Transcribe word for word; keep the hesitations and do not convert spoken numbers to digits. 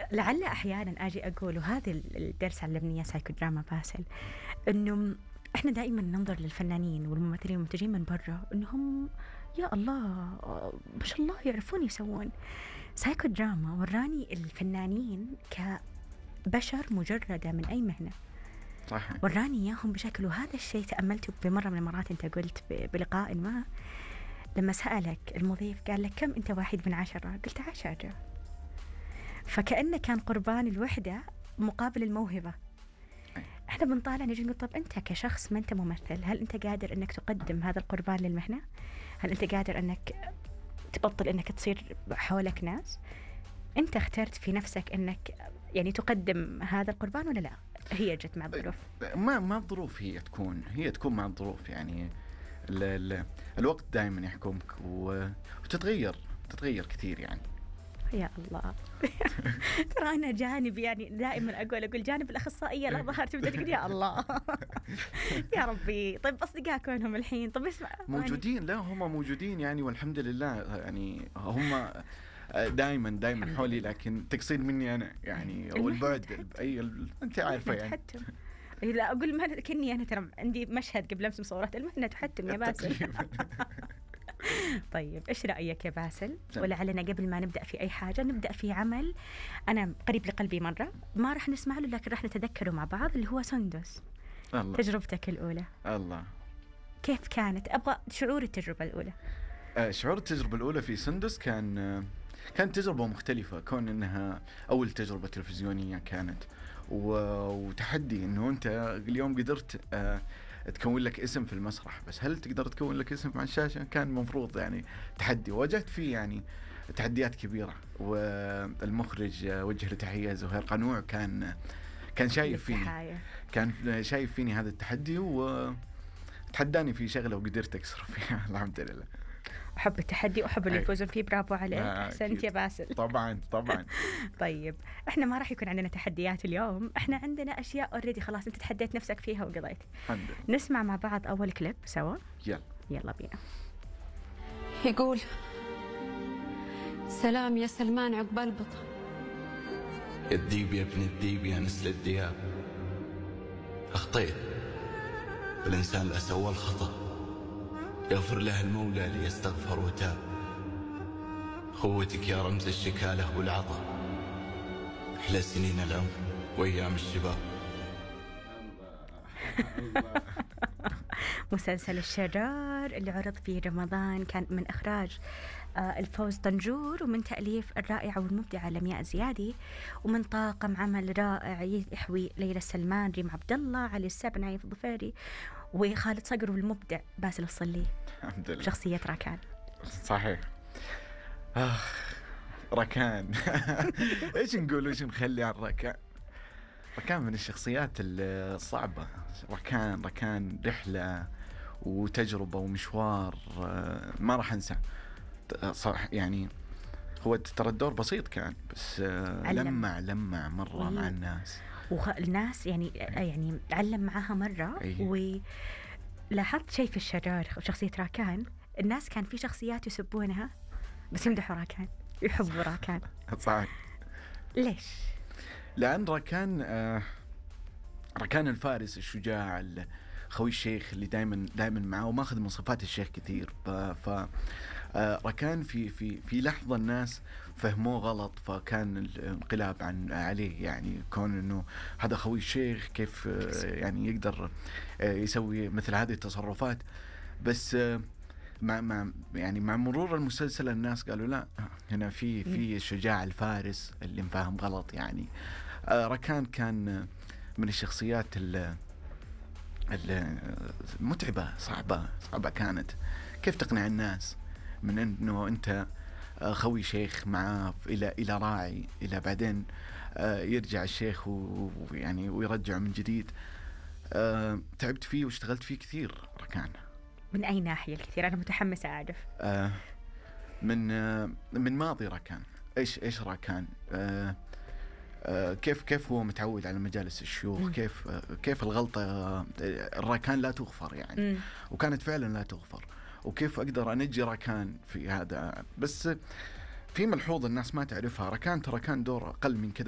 لعل أحيانا أجي أقول، وهذا الدرس علمني إياه سايكو دراما باسل، إنه إحنا دائما ننظر للفنانين والممثلين والمنتجين من برا إنهم يا الله ما شاء الله يعرفون يسوون. سايكو دراما وراني الفنانين كبشر مجردة من أي مهنة، صح. وراني إياهم بشكل. وهذا الشيء تأملته بمرة من المرات، أنت قلت بلقاء ما لما سألك المضيف قال لك كم أنت واحد من عشرة، قلت عشرة، فكأنه كان قربان الوحدة مقابل الموهبة. احنا بنطالع نجي نقول طب انت كشخص ما انت ممثل، هل انت قادر انك تقدم هذا القربان للمهنة؟ هل انت قادر انك تبطل انك تصير حولك ناس؟ انت اخترت في نفسك انك يعني تقدم هذا القربان ولا لا؟ هي جت مع الظروف؟ ما ما الظروف هي تكون هي تكون مع الظروف يعني. ال ال الوقت دائما يحكمك وتتغير تتغير كثير يعني. يا الله. ترى أنا جانب يعني دائما أقول أقول جانب الأخصائية لا ظهر، تبدأ تقول يا الله. يا ربي. طيب أصدقاء كونهم الحين طب اسمع موجودين، لا هم موجودين يعني والحمد لله يعني هم دائما دائما حولي، لكن تقصير مني أنا يعني والبعد أي ال... أنت عارفة يعني. تحتم. لا أقول ما كني أنا ترى عندي مشهد قبل أمس مصورات المهنة تحتم يا باسل. طيب إيش رأيك يا باسل؟ ولعلنا قبل ما نبدأ في أي حاجة نبدأ في عمل أنا قريب لقلبي مرة، ما راح نسمع له لكن راح نتذكره مع بعض، اللي هو سندس. الله. تجربتك الأولى الله كيف كانت؟ أبغى شعور التجربة الأولى. آه شعور التجربة الأولى في سندس كان آه كانت تجربة مختلفة، كون إنها أول تجربة تلفزيونية كانت وتحدي إنه أنت اليوم قدرت آه تكون لك اسم في المسرح، بس هل تقدر تكون لك اسم على الشاشة؟ كان مفروض يعني تحدي، واجهت فيه يعني تحديات كبيرة. والمخرج وجه له تحية زهير قنوع كان كان شايف فيني كان شايف فيني هذا التحدي وتحداني في شغلة وقدرت أكسر فيها. الحمد لله. أحب التحدي وأحب اللي يفوزون فيه، برافو عليك، أحسنت يا باسل. طبعا طبعا. طيب إحنا ما راح يكون عندنا تحديات اليوم، إحنا عندنا أشياء أوريدي خلاص أنت تحديت نفسك فيها وقضيت. الحمد لله. نسمع مع بعض أول كليب سوا. يلا يلا بينا. يقول سلام يا سلمان عقبال البطل. يا الديب يا ابن الديب يا نسل الدياب، أخطيت والإنسان لا سوى الخطأ يغفر له المولى ليستغفر وتاب. خوتك يا رمز الشكالة والعطاء، أحلى سنين العمر وأيام الشباب. مسلسل الشجار اللي عرض في رمضان كان من إخراج آه الفوز طنجور، ومن تأليف الرائعة والمبدعة لمياء زيادي، ومن طاقم عمل رائع يحوي ليلى السلمان، ريم عبد الله، علي السبع، نايف الضفيري، وخالد صقر، والمبدع باسل الصلي. الحمد لله. شخصية راكان. صحيح. آه راكان. إيش نقول وإيش نخلي عن راكان؟ راكان من الشخصيات الصعبة. راكان راكان رحلة وتجربة ومشوار ما راح أنسى صح يعني. هو ترى الدور بسيط كان بس لمع لمع مرة مع الناس، والناس يعني يعني علم معاها مرة. أيه. ولاحظت شيء في الشجار شخصية راكان، الناس كان في شخصيات يسبونها بس يمدحوا راكان، يحبوا راكان. صحيح. ليش؟ لأن راكان آه راكان الفارس الشجاع خوي الشيخ اللي دائما دائما معه وماخذ من صفات الشيخ كثير. ف آه راكان في في في لحظة الناس فهموه غلط، فكان الانقلاب عن عليه يعني، كون انه هذا خوي الشيخ كيف آه يعني يقدر آه يسوي مثل هذه التصرفات. بس آه مع مع يعني مع مرور المسلسل الناس قالوا لا، هنا في في شجاع الفارس اللي مفاهم غلط يعني. آه راكان كان من الشخصيات المتعبة، صعبة صعبة كانت. كيف تقنع الناس من انه انت خوي شيخ معاه الى الى راعي، الى بعدين يرجع الشيخ ويعني ويرجع من جديد. تعبت فيه واشتغلت فيه كثير راكان. من أي ناحية الكثير؟ أنا متحمسة أعرف. آه من آه من ماضي راكان. إيش إيش راكان آه آه كيف كيف هو متعود على مجالس الشيوخ. م. كيف آه كيف الغلطة آه الراكان لا تغفر يعني. م. وكانت فعلا لا تغفر. وكيف أقدر أنجي راكان في هذا. بس في ملحوظ الناس ما تعرفها، راكان ترى كان دور أقل من كذا